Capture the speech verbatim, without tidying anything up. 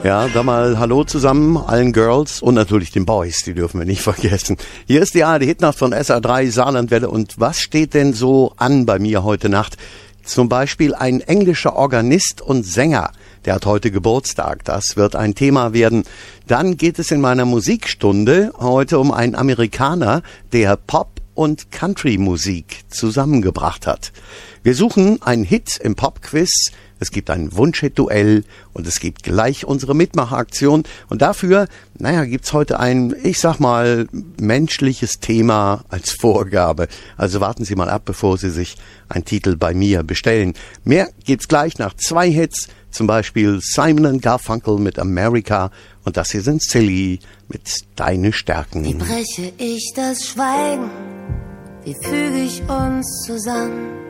Ja, da mal Hallo zusammen, allen Girls und natürlich den Boys, die dürfen wir nicht vergessen. Hier ist die A R D-Hitnacht von S R drei Saarlandwelle und was steht denn so an bei mir heute Nacht? Zum Beispiel ein englischer Organist und Sänger, der hat heute Geburtstag, das wird ein Thema werden. Dann geht es in meiner Musikstunde heute um einen Amerikaner, der Pop- und Country-Musik zusammengebracht hat. Wir suchen einen Hit im Pop-Quiz. Es gibt ein Wunsch-Hit-Duell und es gibt gleich unsere Mitmachaktion. Und dafür, naja, gibt's heute ein, ich sag mal, menschliches Thema als Vorgabe. Also warten Sie mal ab, bevor Sie sich einen Titel bei mir bestellen. Mehr gibt's gleich nach zwei Hits, zum Beispiel Simon and Garfunkel mit America und das hier sind Silly mit Deine Stärken. Wie breche ich das Schweigen? Wie füge ich uns zusammen?